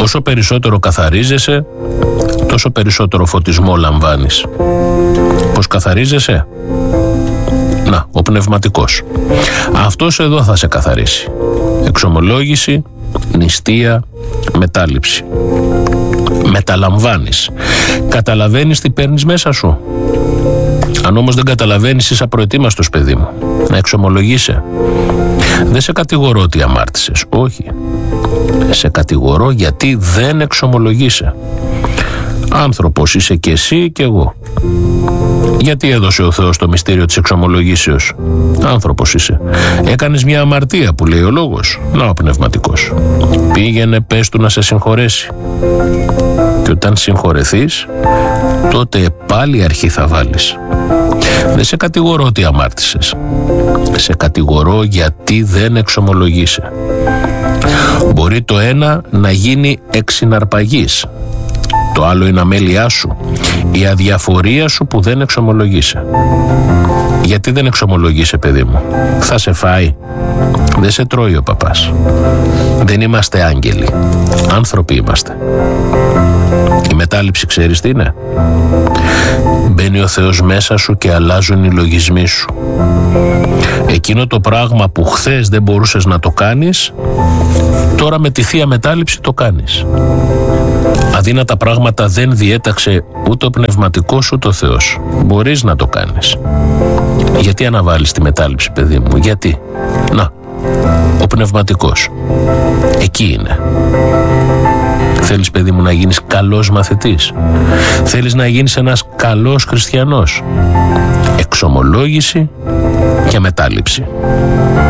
Όσο περισσότερο καθαρίζεσαι, τόσο περισσότερο φωτισμό λαμβάνεις. Πώς καθαρίζεσαι? Να, ο πνευματικός. Αυτός εδώ θα σε καθαρίσει. Εξομολόγηση, νηστεία, μετάληψη. Μεταλαμβάνεις. Καταλαβαίνεις τι παίρνεις μέσα σου. Αν όμως δεν καταλαβαίνεις, είσαι απροετοίμαστος, παιδί μου. Να εξομολογείσαι. Δεν σε κατηγορώ ότι αμάρτησες. Όχι. Σε κατηγορώ γιατί δεν εξομολογείσαι. Άνθρωπος είσαι και εσύ και εγώ. Γιατί έδωσε ο Θεός το μυστήριο της εξομολογήσεως? Άνθρωπος είσαι. Έκανες μια αμαρτία που λέει ο λόγος. Να, ο πνευματικός. Πήγαινε, πες του να σε συγχωρέσει. Και όταν συγχωρεθείς, τότε πάλι αρχή θα βάλεις. Δεν σε κατηγορώ ότι αμάρτησες. Σε κατηγορώ γιατί δεν εξομολογείσαι. Μπορεί το ένα να γίνει εξυναρπαγής. Το άλλο είναι αμέλειά σου, η αδιαφορία σου που δεν εξομολογείσαι. Γιατί δεν εξομολογείσαι, παιδί μου? Θα σε φάει. Δεν σε τρώει ο παπάς. Δεν είμαστε άγγελοι. Άνθρωποι είμαστε. Η μετάληψη ξέρεις τι είναι? Μπαίνει ο Θεός μέσα σου και αλλάζουν οι λογισμοί σου. Εκείνο το πράγμα που χθες δεν μπορούσες να το κάνεις, τώρα με τη Θεία Μετάληψη το κάνεις. Αδύνατα πράγματα δεν διέταξε ούτε ο πνευματικός ούτε ο Θεός. Μπορείς να το κάνεις. Γιατί αναβάλεις τη μετάληψη, παιδί μου? Γιατί? Να, ο πνευματικός. Εκεί είναι. Θέλεις, παιδί μου, να γίνεις καλός μαθητής? Θέλεις να γίνεις ένας καλός χριστιανός? Εξομολόγηση και μετάληψη.